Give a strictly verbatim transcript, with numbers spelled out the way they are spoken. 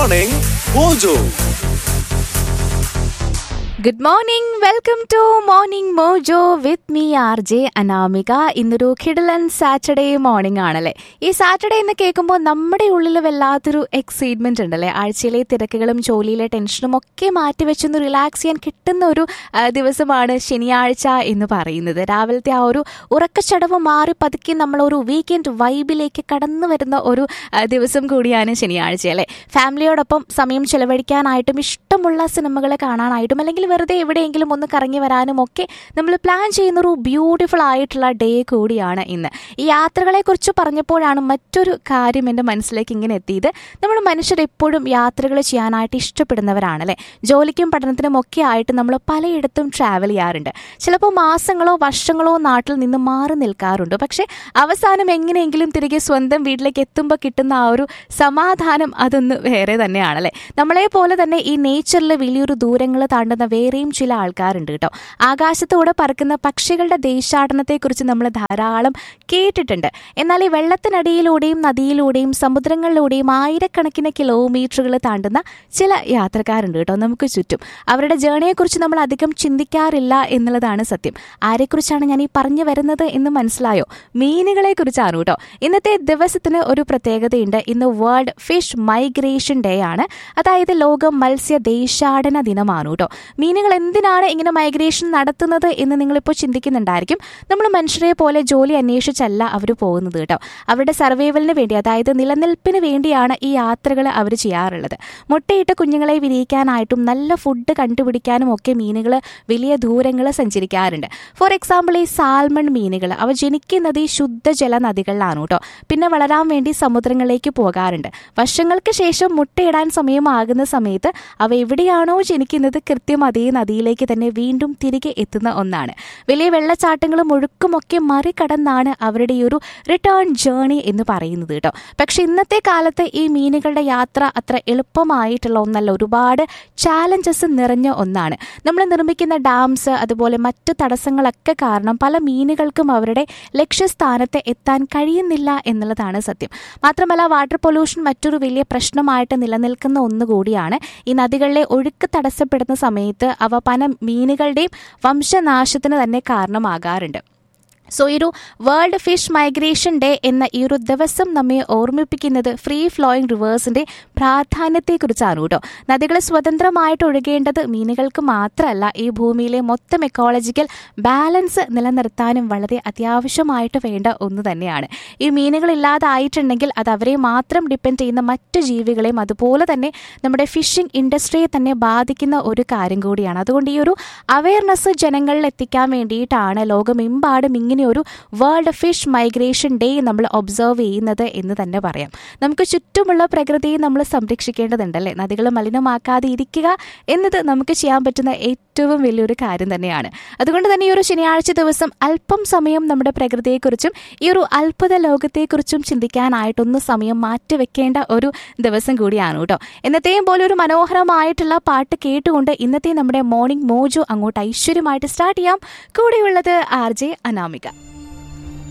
Morning Mojo. Good morning, welcome to morning mojo with me R J Anamika. ഇന്നൊരു കിടിലൻ Saturday morning ആണല്ലേ. ഈ Saturday എന്ന് കേൾക്കുമ്പോൾ നമ്മുടെ ഉള്ളിൽ വല്ലാത്തൊരു എക്സൈറ്റ്മെന്റ് ഉണ്ടല്ലേ. ആഴ്ചയിലെ തിരക്കുകളും ജോലിയിലെ ടെൻഷനും ഒക്കെ മാറ്റിവെച്ചൊന്ന് റിലാക്സ് ചെയ്യാൻ കിട്ടുന്ന ഒരു ആ, ദിവസമാണ് ശനിയാഴ്ച എന്ന് പറയുന്നത്. രാവിലത്തെ ആ ഒരു ഉറക്കച്ചടവ് മാറി പതുക്കി നമ്മളൊരു വീക്കെൻഡ് വൈബിലേക്ക് കടന്നു വരുന്ന ഒരു ആ, ദിവസം കൂടിയാണ് ശനിയാഴ്ച അല്ലേ. ഫാമിലിയോടൊപ്പം സമയം ചെലവഴിക്കാനായിട്ടും ഇഷ്ടമുള്ള സിനിമകൾ കാണാനായിട്ടും അല്ലെങ്കിൽ വെറുതെ എവിടെയെങ്കിലും ഒന്ന് കറങ്ങി വരാനും ഒക്കെ നമ്മൾ പ്ലാൻ ചെയ്യുന്നൊരു ബ്യൂട്ടിഫുൾ ആയിട്ടുള്ള ഡേ കൂടിയാണ് ഇന്ന്. ഈ യാത്രകളെ കുറിച്ച് പറഞ്ഞപ്പോഴാണ് മറ്റൊരു കാര്യം എൻ്റെ മനസ്സിലേക്ക് ഇങ്ങനെ എത്തിയത്. നമ്മൾ മനുഷ്യർ എപ്പോഴും യാത്രകൾ ചെയ്യാനായിട്ട് ഇഷ്ടപ്പെടുന്നവരാണല്ലേ. ജോലിക്കും പഠനത്തിനും ഒക്കെ ആയിട്ട് നമ്മൾ പലയിടത്തും ട്രാവൽ ചെയ്യാറുണ്ട്. ചിലപ്പോൾ മാസങ്ങളോ വർഷങ്ങളോ നാട്ടിൽ നിന്ന് മാറി നിൽക്കാറുണ്ട്. പക്ഷെ അവസാനം എങ്ങനെയെങ്കിലും തിരികെ സ്വന്തം വീട്ടിലേക്ക് എത്തുമ്പോൾ കിട്ടുന്ന ആ ഒരു സമാധാനം അതൊന്ന് വേറെ തന്നെയാണല്ലേ. നമ്മളെ പോലെ തന്നെ ഈ നേച്ചറിൽ വലിയൊരു ദൂരങ്ങൾ താണ്ടുന്ന വേറെയും ചില ആൾക്കാരുണ്ട് കേട്ടോ. ആകാശത്തോടെ പറക്കുന്ന പക്ഷികളുടെ ദേശാടനത്തെക്കുറിച്ച് നമ്മൾ ധാരാളം കേട്ടിട്ടുണ്ട്. എന്നാൽ ഈ വെള്ളത്തിനടിയിലൂടെയും നദിയിലൂടെയും സമുദ്രങ്ങളിലൂടെയും ആയിരക്കണക്കിന് കിലോമീറ്ററുകൾ താണ്ടുന്ന ചില യാത്രക്കാരുണ്ട് കേട്ടോ നമുക്ക് ചുറ്റും. അവരുടെ ജേണിയെക്കുറിച്ച് നമ്മൾ അധികം ചിന്തിക്കാറില്ല എന്നുള്ളതാണ് സത്യം. ആരെക്കുറിച്ചാണ് ഞാൻ ഈ പറഞ്ഞു വരുന്നത് എന്ന് മനസ്സിലായോ? മീനുകളെ കുറിച്ചാണ് കേട്ടോ. ഇന്നത്തെ ദിവസത്തിന് ഒരു പ്രത്യേകതയുണ്ട്. ഇന്ന് വേൾഡ് ഫിഷ് മൈഗ്രേഷൻ ഡേ ആണ്. അതായത് ലോക മത്സ്യ ദേശാടന ദിനമാണ് കേട്ടോ. മീനുകൾ എന്തിനാണ് ഇങ്ങനെ മൈഗ്രേഷൻ നടത്തുന്നത് എന്ന് നിങ്ങളിപ്പോൾ ചിന്തിക്കുന്നുണ്ടായിരിക്കും. നമ്മൾ മനുഷ്യരെ പോലെ ജോലി അന്വേഷിച്ചല്ല അവർ പോകുന്നത് കേട്ടോ. അവരുടെ സർവൈവലിന് വേണ്ടി, അതായത് നിലനിൽപ്പിന് വേണ്ടിയാണ് ഈ യാത്രകൾ അവർ ചെയ്യാറുള്ളത്. മുട്ടയിട്ട് കുഞ്ഞുങ്ങളെ വിരിയിക്കാനായിട്ടും നല്ല ഫുഡ് കണ്ടുപിടിക്കാനും ഒക്കെ മീനുകൾ വലിയ ദൂരങ്ങൾ സഞ്ചരിക്കാറുണ്ട്. ഫോർ എക്സാമ്പിൾ ഈ സാൽമൺ മീനുകൾ അവ ജനിക്കുന്നത് ഈ ശുദ്ധജല നദികളിലാണ് കേട്ടോ. പിന്നെ വളരാൻ വേണ്ടി സമുദ്രങ്ങളിലേക്ക് പോകാറുണ്ട്. വർഷങ്ങൾക്ക് ശേഷം മുട്ടയിടാൻ സമയമാകുന്ന സമയത്ത് അവ എവിടെയാണോ ജനിക്കുന്നത് കൃത്യം അതേ നദിയിലേക്ക് തന്നെ വീണ്ടും തിരികെ എത്തുന്ന ഒന്നാണ്. വലിയ വെള്ളച്ചാട്ടങ്ങളും ഒഴുക്കുമൊക്കെ മറികടന്നാണ് അവരുടെ ഈ ഒരു റിട്ടേൺ ജേണി എന്ന് പറയുന്നത് കേട്ടോ. പക്ഷെ ഇന്നത്തെ കാലത്ത് ഈ മീനുകളുടെ യാത്ര അത്ര എളുപ്പമായിട്ടുള്ള ഒന്നല്ല. ഒരുപാട് ചാലഞ്ചസ് നിറഞ്ഞ ഒന്നാണ്. നമ്മൾ നിർമ്മിക്കുന്ന ഡാംസ് അതുപോലെ മറ്റു തടസ്സങ്ങളൊക്കെ കാരണം പല മീനുകൾക്കും അവരുടെ ലക്ഷ്യസ്ഥാനത്ത് എത്താൻ കഴിയുന്നില്ല എന്നുള്ളതാണ് സത്യം. മാത്രമല്ല വാട്ടർ പൊല്യൂഷൻ മറ്റൊരു വലിയ പ്രശ്നമായിട്ട് നിലനിൽക്കുന്ന ഒന്നുകൂടിയാണ്. ഈ നദികളിലെ ഒഴുക്ക് തടസ്സപ്പെടുന്ന സമയത്ത് അവ പല മീനുകളുടെയും വംശനാശത്തിന് തന്നെ കാരണമാകാറുണ്ട്. സോ ഈ ഒരു വേൾഡ് ഫിഷ് മൈഗ്രേഷൻ ഡേ എന്ന ഈ ഒരു ദിവസം നമ്മെ ഓർമ്മിപ്പിക്കുന്നത് ഫ്രീ ഫ്ലോയിങ് റിവേഴ്സിന്റെ പ്രാധാന്യത്തെക്കുറിച്ചാണ് കേട്ടോ. നദികൾ സ്വതന്ത്രമായിട്ട് ഒഴുകേണ്ടത് മീനുകൾക്ക് മാത്രമല്ല, ഈ ഭൂമിയിലെ മൊത്തം എക്കോളജിക്കൽ ബാലൻസ് നിലനിർത്താനും വളരെ അത്യാവശ്യമായിട്ട് വേണ്ട ഒന്ന് തന്നെയാണ്. ഈ മീനുകൾ ഇല്ലാതായിട്ടുണ്ടെങ്കിൽ അത് അവരെ മാത്രം ഡിപ്പെൻഡ് ചെയ്യുന്ന മറ്റു ജീവികളെയും അതുപോലെ തന്നെ നമ്മുടെ ഫിഷിംഗ് ഇൻഡസ്ട്രിയെ തന്നെ ബാധിക്കുന്ന ഒരു കാര്യം കൂടിയാണ്. അതുകൊണ്ട് ഈ ഒരു അവയർനെസ് ജനങ്ങളിൽ എത്തിക്കാൻ വേണ്ടിയിട്ടാണ് ലോകമെമ്പാടും ഇങ്ങനെ ഒരു വേൾഡ് ഫിഷ് മൈഗ്രേഷൻ ഡേ നമ്മൾ ഒബ്സർവ് ചെയ്യുന്നത് എന്ന് തന്നെ പറയാം. നമുക്ക് ചുറ്റുമുള്ള പ്രകൃതിയെ നമ്മൾ സംരക്ഷിക്കേണ്ടതുണ്ടല്ലേ. നദികൾ മലിനമാക്കാതെ ഇരിക്കുക എന്നത് നമുക്ക് ചെയ്യാൻ പറ്റുന്ന ഏറ്റവും വലിയൊരു കാര്യം തന്നെയാണ്. അതുകൊണ്ട് തന്നെ ഈ ഒരു ശനിയാഴ്ച ദിവസം അല്പം സമയം നമ്മുടെ പ്രകൃതിയെക്കുറിച്ചും ഈ ഒരു അത്ഭുത ലോകത്തെക്കുറിച്ചും ചിന്തിക്കാനായിട്ടൊന്ന് സമയം മാറ്റിവെക്കേണ്ട ഒരു ദിവസം കൂടിയാണ് കേട്ടോ. എന്നത്തെയും പോലെ ഒരു മനോഹരമായിട്ടുള്ള പാട്ട് കേട്ടുകൊണ്ട് ഇന്നത്തെ നമ്മുടെ മോർണിംഗ് മോജോ അങ്ങോട്ട് ഐശ്വര്യമായിട്ട് സ്റ്റാർട്ട് ചെയ്യാം. കൂടെയുള്ളത് ആർ ജെ അനാമിക.